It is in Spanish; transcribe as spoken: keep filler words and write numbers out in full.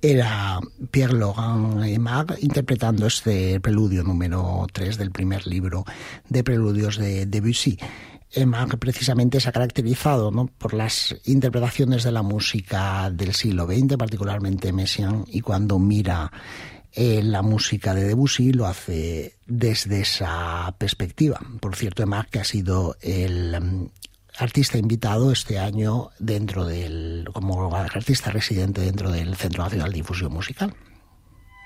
era Pierre-Laurent Aimard interpretando este preludio número tres del primer libro de preludios de Debussy. Aimard precisamente se ha caracterizado, ¿no?, por las interpretaciones de la música del siglo veinte, particularmente Messiaen, y cuando mira eh, la música de Debussy lo hace desde esa perspectiva. Por cierto, Aimard, que ha sido el um, artista invitado este año dentro del, como artista residente dentro del Centro Nacional de Difusión Musical.